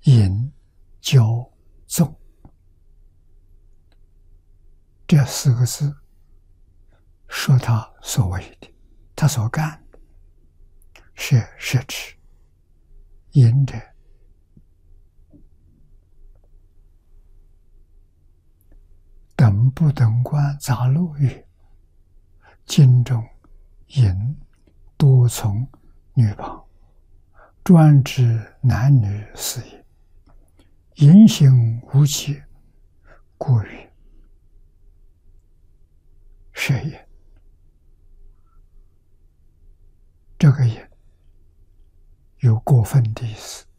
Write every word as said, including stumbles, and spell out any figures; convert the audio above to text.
淫、骄、纵，这四个字说他所谓的，他所干的是实质。淫者，等不等观杂录曰：经中淫多从女旁，专指男女事也。淫行无节，故曰是也。这个也有过分的意思。